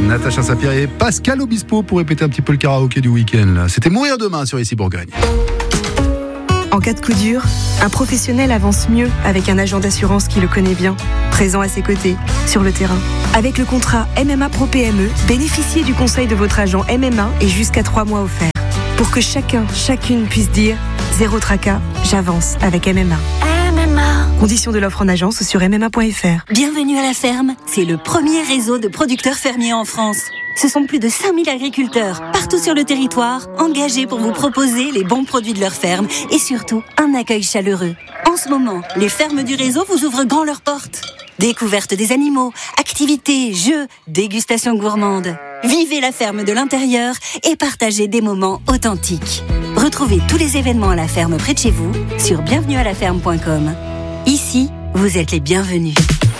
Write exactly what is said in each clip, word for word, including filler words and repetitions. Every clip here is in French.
Natacha Saint-Pierre et Pascal Obispo pour répéter un petit peu le karaoké du week-end. C'était Mourir demain sur Ici Bourgogne. En cas de coup dur, un professionnel avance mieux avec un agent d'assurance qui le connaît bien, présent à ses côtés, sur le terrain. Avec le contrat M M A Pro P M E, bénéficiez du conseil de votre agent M M A et jusqu'à trois mois offerts. Pour que chacun, chacune puisse dire « Zéro tracas, j'avance avec M M A ». M M A. Conditions de l'offre en agence sur m m a point f r. Bienvenue à la ferme. C'est le premier réseau de producteurs fermiers en France. Ce sont plus de cinq mille agriculteurs, partout sur le territoire, engagés pour vous proposer les bons produits de leur ferme et surtout un accueil chaleureux. En ce moment, les fermes du réseau vous ouvrent grand leurs portes. Découverte des animaux, activités, jeux, dégustation gourmande. Vivez la ferme de l'intérieur et partagez des moments authentiques. Retrouvez tous les événements à la ferme près de chez vous sur bienvenue à la ferme point com. Ici, vous êtes les bienvenus.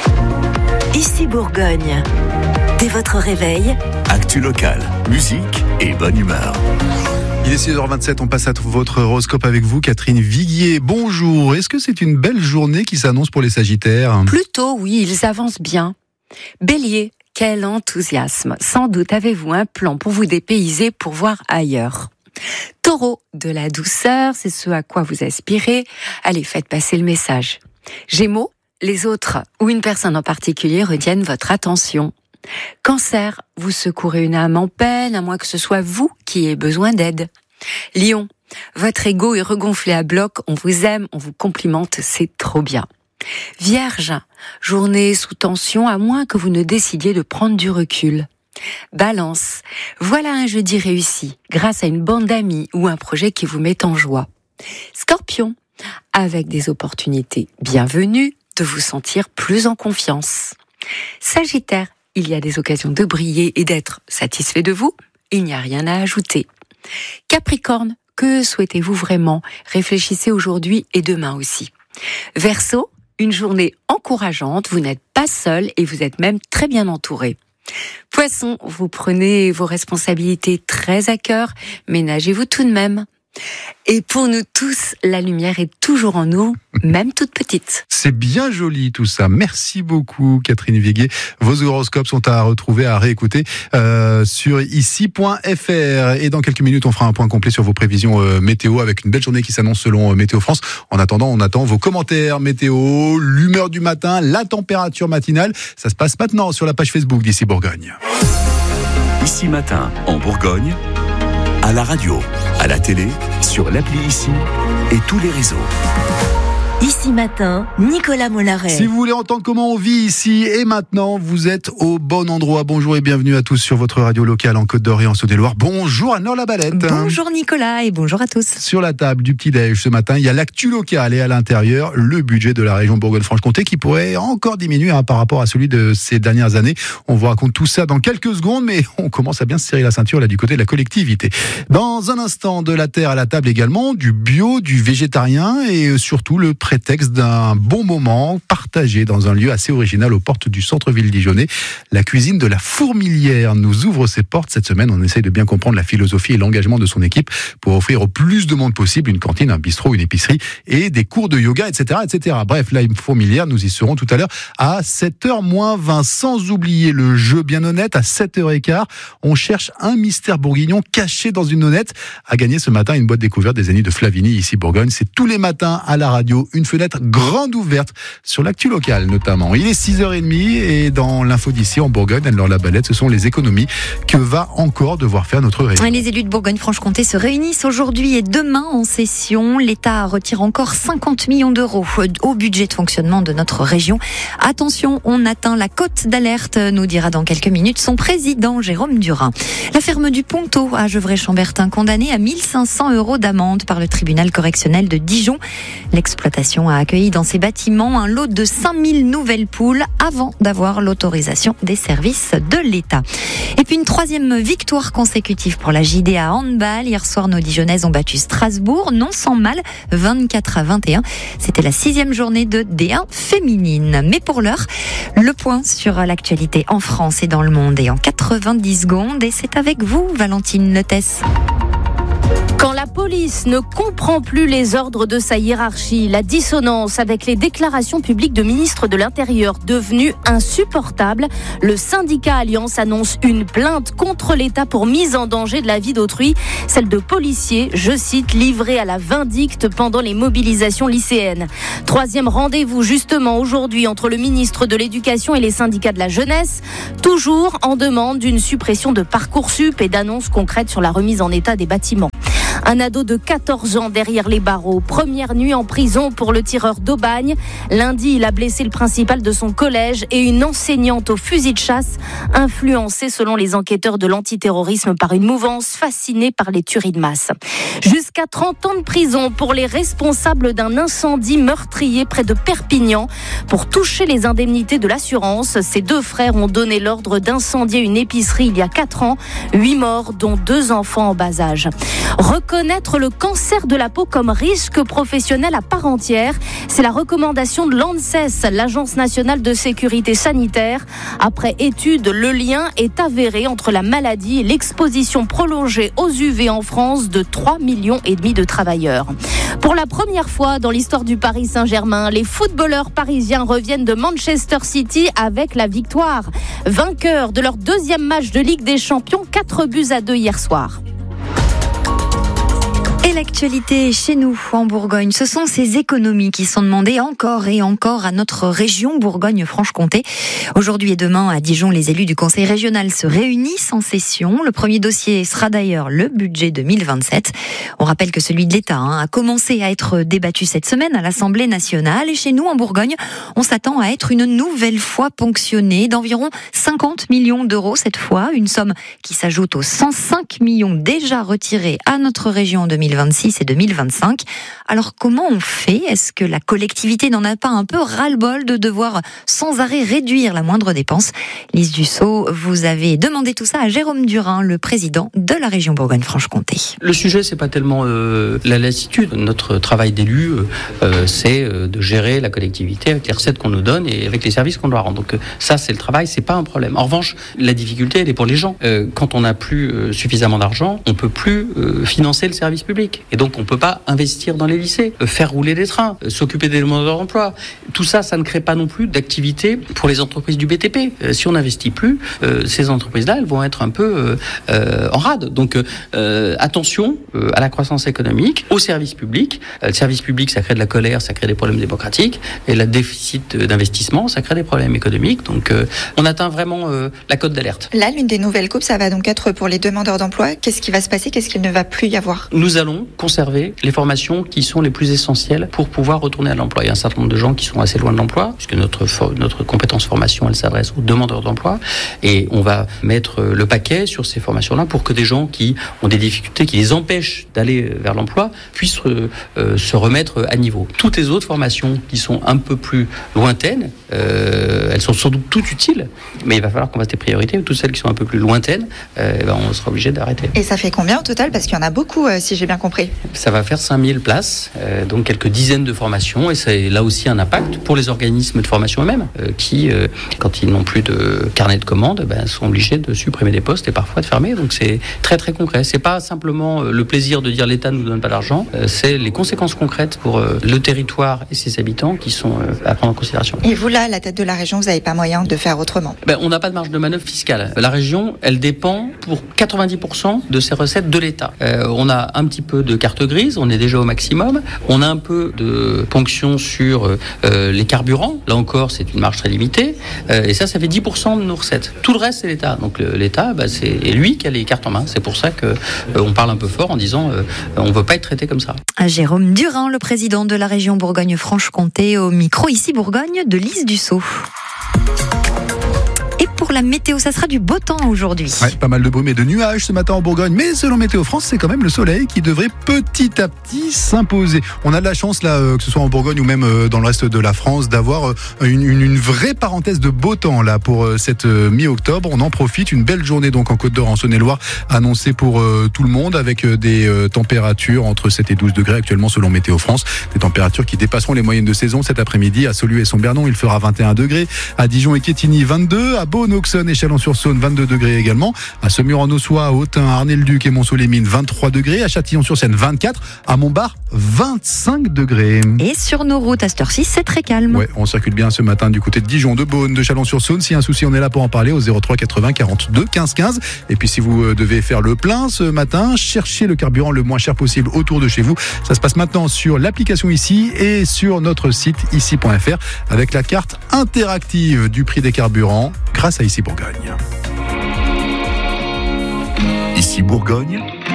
Ici Bourgogne. Dès votre réveil, actu locale, musique et bonne humeur. Il est six heures vingt-sept, on passe à votre horoscope avec vous, Catherine Viguier. Bonjour, est-ce que c'est une belle journée qui s'annonce pour les Sagittaires ? Plutôt, oui, ils avancent bien. Bélier, quel enthousiasme. Sans doute avez-vous un plan pour vous dépayser, pour voir ailleurs. Taureau, de la douceur, c'est ce à quoi vous aspirez. Allez, faites passer le message. Gémeaux, les autres ou une personne en particulier retiennent votre attention. Cancer, vous secourez une âme en peine, à moins que ce soit vous qui ayez besoin d'aide. Lion, votre ego est regonflé à bloc, on vous aime, on vous complimente, c'est trop bien. Vierge, journée sous tension, à moins que vous ne décidiez de prendre du recul. Balance, voilà un jeudi réussi, grâce à une bande d'amis ou un projet qui vous met en joie. Scorpion, avec des opportunités bienvenues, de vous sentir plus en confiance. Sagittaire, il y a des occasions de briller et d'être satisfait de vous, il n'y a rien à ajouter. Capricorne, que souhaitez-vous vraiment ? Réfléchissez aujourd'hui et demain aussi. Verseau, une journée encourageante, vous n'êtes pas seul et vous êtes même très bien entouré. Poisson, vous prenez vos responsabilités très à cœur, ménagez-vous tout de même. Et pour nous tous, la lumière est toujours en nous, même toute petite. C'est bien joli tout ça. Merci beaucoup Catherine Viguier. Vos horoscopes sont à retrouver, à réécouter euh, sur ici point f r. Et dans quelques minutes, on fera un point complet sur vos prévisions euh, météo avec une belle journée qui s'annonce selon euh, Météo France. En attendant, on attend vos commentaires météo, l'humeur du matin, la température matinale. Ça se passe maintenant sur la page Facebook d'Ici Bourgogne. Ici Matin, en Bourgogne, à la radio, à la télé, sur l'appli Ici et tous les réseaux. Ici Matin, Nicolas Mollaret. Si vous voulez entendre comment on vit ici et maintenant, vous êtes au bon endroit. Bonjour et bienvenue à tous sur votre radio locale en Côte d'Or et en Saône-et-Loire. Bonjour Anne-Laure Labalette. Bonjour Nicolas et bonjour à tous. Sur la table du petit-déj ce matin, il y a l'actu locale et à l'intérieur, le budget de la région Bourgogne-Franche-Comté qui pourrait encore diminuer hein, par rapport à celui de ces dernières années. On vous raconte tout ça dans quelques secondes, mais on commence à bien se serrer la ceinture là du côté de la collectivité. Dans un instant, de la terre à la table également, du bio, du végétarien et surtout le prétexte d'un bon moment partagé dans un lieu assez original aux portes du centre-ville dijonnais. La cuisine de la Fourmilière nous ouvre ses portes cette semaine. On essaye de bien comprendre la philosophie et l'engagement de son équipe pour offrir au plus de monde possible une cantine, un bistrot, une épicerie et des cours de yoga, et cetera, et cetera. Bref, la Fourmilière, nous y serons tout à l'heure à sept heures moins vingt. Sans oublier le jeu bien honnête à sept heures quinze. On cherche un mystère bourguignon caché dans une honnête. À gagner ce matin une boîte découverte des Zéniths de Flavigny ici Bourgogne. C'est tous les matins à la radio, une fenêtre grande ouverte sur l'actu locale notamment. Il est six heures trente et dans l'info d'ici en Bourgogne, Anne-Laure Labalette, ce sont les économies que va encore devoir faire notre région. Les élus de Bourgogne-Franche-Comté se réunissent aujourd'hui et demain en session. L'État retire encore cinquante millions d'euros au budget de fonctionnement de notre région. Attention, on atteint la cote d'alerte, nous dira dans quelques minutes son président Jérôme Durin. La ferme du Ponto à Gevrey-Chambertin, condamnée à mille cinq cents euros d'amende par le tribunal correctionnel de Dijon. L'exploitation a accueilli dans ses bâtiments un lot de cinq mille nouvelles poules avant d'avoir l'autorisation des services de l'État. Et puis une troisième victoire consécutive pour la J D A handball. Hier soir, nos Dijonnaises ont battu Strasbourg, non sans mal, vingt-quatre à vingt et un. C'était la sixième journée de D un féminine. Mais pour l'heure, le point sur l'actualité en France et dans le monde est en quatre-vingt-dix secondes. Et c'est avec vous, Valentine Lettès. Quand la police ne comprend plus les ordres de sa hiérarchie, la dissonance avec les déclarations publiques de ministres de l'Intérieur devenues insupportables, le syndicat Alliance annonce une plainte contre l'État pour mise en danger de la vie d'autrui, celle de policiers, je cite, livrés à la vindicte pendant les mobilisations lycéennes. Troisième rendez-vous justement aujourd'hui entre le ministre de l'Éducation et les syndicats de la jeunesse, toujours en demande d'une suppression de Parcoursup et d'annonces concrètes sur la remise en état des bâtiments. Un ado de quatorze ans derrière les barreaux. Première nuit en prison pour le tireur d'Aubagne. Lundi, il a blessé le principal de son collège et une enseignante au fusil de chasse, influencée selon les enquêteurs de l'antiterrorisme par une mouvance fascinée par les tueries de masse. Jusqu'à trente ans de prison pour les responsables d'un incendie meurtrier près de Perpignan. Pour toucher les indemnités de l'assurance, ces deux frères ont donné l'ordre d'incendier une épicerie il y a quatre ans. Huit morts, dont deux enfants en bas âge. Reconnaître le cancer de la peau comme risque professionnel à part entière, c'est la recommandation de l'ANSES, l'Agence nationale de sécurité sanitaire. Après étude, le lien est avéré entre la maladie et l'exposition prolongée aux U V en France de trois millions et demi de travailleurs. Pour la première fois dans l'histoire du Paris Saint-Germain, les footballeurs parisiens reviennent de Manchester City avec la victoire. Vainqueurs de leur deuxième match de Ligue des Champions, quatre buts à deux hier soir. Et l'actualité chez nous, en Bourgogne, ce sont ces économies qui sont demandées encore et encore à notre région Bourgogne-Franche-Comté. Aujourd'hui et demain, à Dijon, les élus du conseil régional se réunissent en session. Le premier dossier sera d'ailleurs le budget deux mille vingt-sept. On rappelle que celui de l'État hein, a commencé à être débattu cette semaine à l'Assemblée nationale. Et chez nous, en Bourgogne, on s'attend à être une nouvelle fois ponctionné d'environ cinquante millions d'euros cette fois. Une somme qui s'ajoute aux cent cinq millions déjà retirés à notre région en deux mille vingt-six et deux mille vingt-cinq. Alors comment on fait ? Est-ce que la collectivité n'en a pas un peu ras-le-bol de devoir sans arrêt réduire la moindre dépense ? Lise Dussault, vous avez demandé tout ça à Jérôme Durin, le président de la région Bourgogne-Franche-Comté. Le sujet, c'est pas tellement euh, la lassitude. Notre travail d'élu, euh, c'est euh, de gérer la collectivité avec les recettes qu'on nous donne et avec les services qu'on doit rendre. Donc euh, ça, c'est le travail, c'est pas un problème. En revanche, la difficulté, elle est pour les gens. Euh, quand on n'a plus euh, suffisamment d'argent, on peut plus euh, financer le service public. Et donc, on ne peut pas investir dans les lycées, faire rouler des trains, s'occuper des demandeurs d'emploi. Tout ça, ça ne crée pas non plus d'activité pour les entreprises du B T P. Si on n'investit plus, euh, ces entreprises-là, elles vont être un peu euh, en rade. Donc, euh, attention euh, à la croissance économique, au service public. Euh, le service public, ça crée de la colère, ça crée des problèmes démocratiques. Et le déficit d'investissement, ça crée des problèmes économiques. Donc, euh, on atteint vraiment euh, la cote d'alerte. Là, l'une des nouvelles coupes, ça va donc être pour les demandeurs d'emploi. Qu'est-ce qui va se passer ? Qu'est-ce qu'il ne va plus y avoir ? Nous allons conserver les formations qui sont les plus essentielles pour pouvoir retourner à l'emploi. Il y a un certain nombre de gens qui sont assez loin de l'emploi, puisque notre, for- notre compétence formation, elle s'adresse aux demandeurs d'emploi, et on va mettre le paquet sur ces formations-là pour que des gens qui ont des difficultés, qui les empêchent d'aller vers l'emploi, puissent euh, euh, se remettre à niveau. Toutes les autres formations qui sont un peu plus lointaines, euh, elles sont sans doute toutes utiles, mais il va falloir qu'on fasse des priorités. Toutes celles qui sont un peu plus lointaines, euh, ben on sera obligé d'arrêter. Et ça fait combien au total ? Parce qu'il y en a beaucoup, euh, si j'ai bien compris. Ça va faire cinq mille places, euh, donc quelques dizaines de formations, et c'est là aussi un impact pour les organismes de formation eux-mêmes, euh, qui, euh, quand ils n'ont plus de carnet de commandes, ben, sont obligés de supprimer des postes et parfois de fermer. Donc c'est très très concret. C'est pas simplement euh, le plaisir de dire l'État ne nous donne pas d'argent, euh, c'est les conséquences concrètes pour euh, le territoire et ses habitants qui sont euh, à prendre en considération. Et vous là, à la tête de la région, vous n'avez pas moyen de faire autrement ? Ben, on n'a pas de marge de manœuvre fiscale. La région, elle dépend pour quatre-vingt-dix pour cent de ses recettes de l'État. Euh, on a un petit peu de carte grise, on est déjà au maximum. On a un peu de ponction sur euh, les carburants. Là encore, c'est une marge très limitée. Euh, et ça, ça fait dix pour cent de nos recettes. Tout le reste, c'est l'État. Donc le, l'État, bah, c'est lui qui a les cartes en main. C'est pour ça qu'on euh, parle un peu fort en disant euh, on ne veut pas être traité comme ça. Jérôme Durin, le président de la région Bourgogne-Franche-Comté, au micro ici Bourgogne de Lise Dussault. Et pour la météo, ça sera du beau temps aujourd'hui. Ouais, pas mal de brume et de nuages ce matin en Bourgogne, mais selon Météo France, c'est quand même le soleil qui devrait petit à petit s'imposer. On a de la chance là, euh, que ce soit en Bourgogne ou même euh, dans le reste de la France, d'avoir euh, une, une, une vraie parenthèse de beau temps là pour euh, cette euh, mi-octobre. On en profite, une belle journée donc en Côte-d'Or, en Saône-et-Loire, annoncée pour euh, tout le monde, avec euh, des euh, températures entre sept et douze degrés actuellement selon Météo France. Des températures qui dépasseront les moyennes de saison cet après-midi. À Saulieu et Sombernon, il fera vingt et un degrés. À Dijon et Quetigny, vingt-deux. À Beaune, d'Auxonne et Chalon-sur-Saône, vingt-deux degrés également. À Semur-en-Ossois, à Autun, à Arnay-le-Duc et Montceau-les-Mines, vingt-trois degrés. À Châtillon-sur-Seine, vingt-quatre. À Montbard, vingt-cinq degrés. Et sur nos routes à cette heure-ci, c'est très calme. Ouais, on circule bien ce matin du côté de Dijon, de Beaune, de Chalon-sur-Saône. S'il y a un souci, on est là pour en parler au zéro trois quatre-vingts quarante-deux quinze quinze. Et puis si vous devez faire le plein ce matin, cherchez le carburant le moins cher possible autour de chez vous. Ça se passe maintenant sur l'application Ici et sur notre site ici point f r avec la carte interactive du prix des carburants grâce à Ici Bourgogne. Ici Bourgogne.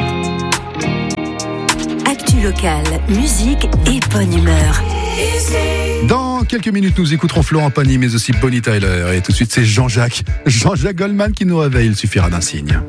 Actu locale, musique et bonne humeur. Dans quelques minutes, nous écouterons Florent Pagny, mais aussi Bonnie Tyler. Et tout de suite, c'est Jean-Jacques. Jean-Jacques Goldman qui nous réveille. Il suffira d'un signe.